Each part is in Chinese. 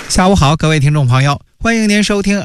下午好，各位听众朋友，欢迎您收听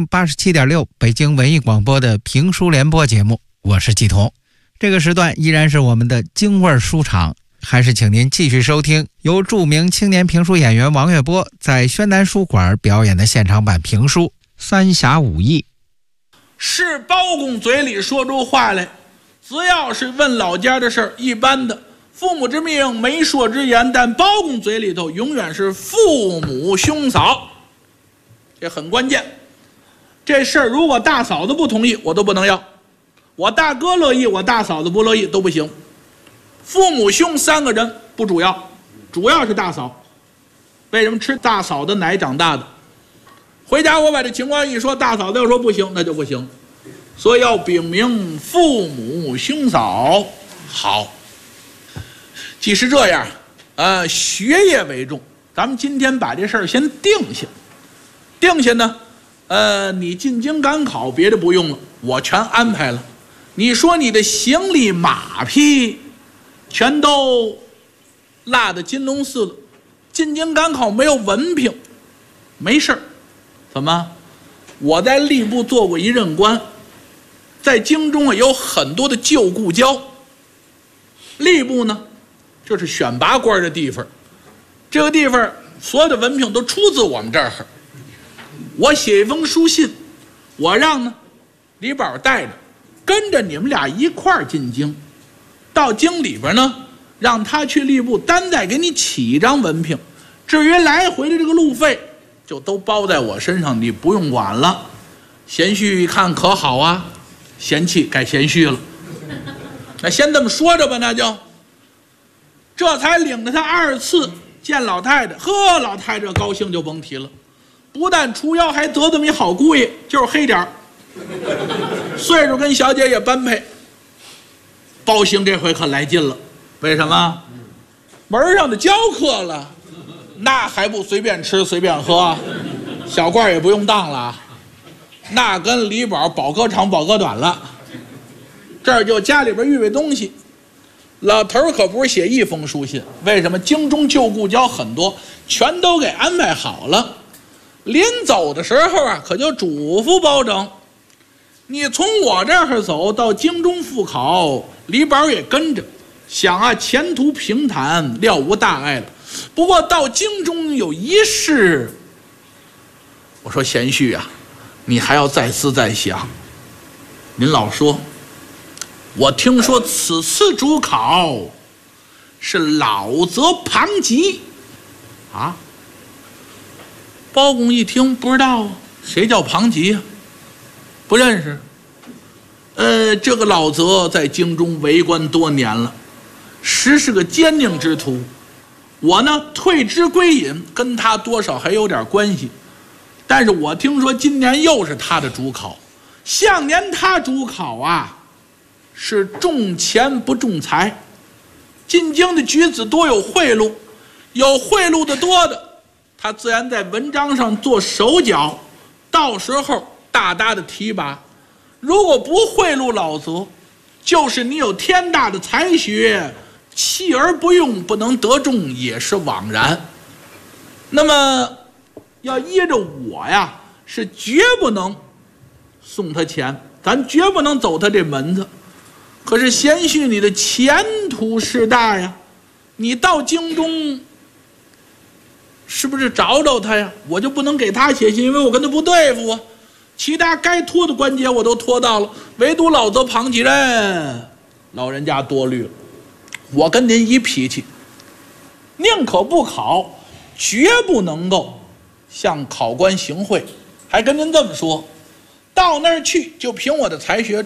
FM87.6 北京文艺广播的评书联播节目，我是季彤。这个时段依然是我们的京味书场，还是请您继续收听由著名青年评书演员王月波在宣南书馆表演的现场版评书《三峡五义》。 是包公嘴里说出话来，只要是问老家的事儿，一般的父母之命，媒妁之言，但包公嘴里头永远是父母兄嫂，这很关键。这事儿如果大嫂子不同意，我都不能要；我大哥乐意，我大嫂子不乐意都不行。父母兄三个人不主要，主要是大嫂。为什么吃大嫂的奶长大的？回家我把这情况一说，大嫂子要说不行，那就不行。所以要禀明父母兄嫂好。既是这样，学业为重，咱们今天把这事儿先定下。定下呢，你进京赶考，别的不用了，我全安排了。你说你的行李马匹全都落到金龙寺了，进京赶考没有文凭，没事儿。怎么？我在吏部做过一任官，在京中有很多的旧故交。吏部呢，这是选拔官的地方，这个地方所有的文凭都出自我们这儿。我写一封书信，我让呢李宝带着，跟着你们俩一块儿进京，到京里边呢，让他去吏部单再给你起一张文凭，至于来回的这个路费，就都包在我身上，你不用管了。贤婿一看可好啊，贤妻该贤婿了。那先这么说着吧，那就这才领着他2次见老太太。呵，老太太高兴就甭提了，不但除妖，还得这么一好姑爷，就是黑点儿，岁数跟小姐也般配。包兴这回可来劲了，为什么？门上的教课了，那还不随便吃随便喝，小罐也不用当了，那跟李宝保哥长保哥短了。这儿就家里边预备东西，老头可不是写一封书信，为什么？京中旧故交很多，全都给安排好了。临走的时候啊，可就嘱咐包拯，你从我这儿走到京中复考，李宝也跟着，想啊前途平坦，料无大碍了。不过到京中有一事，我说贤婿啊，你还要再思再想。您老说，我听说此次主考是老泽庞吉啊。包公一听不知道啊，谁叫庞吉啊？不认识。这个老泽在京中为官多年了，实是个坚定之徒。我呢退之归隐，跟他多少还有点关系。但是我听说今年又是他的主考，向年他主考啊，是重钱不重财。进京的举子多有贿赂，有贿赂的多的，他自然在文章上做手脚，到时候大大的提拔。如果不贿赂老泽，就是你有天大的才学，弃而不用，不能得中，也是枉然。那么要依着我呀，是绝不能送他钱，咱绝不能走他这门子。可是贤婿，你的前途是大呀，你到京中是不是找找他呀？我就不能给他写信，因为我跟他不对付啊。其他该拖的关节我都拖到了，唯独老泽庞吉人，老人家多虑了。我跟您一脾气，宁可不考，绝不能够向考官行贿。还跟您这么说，到那儿去就凭我的才学，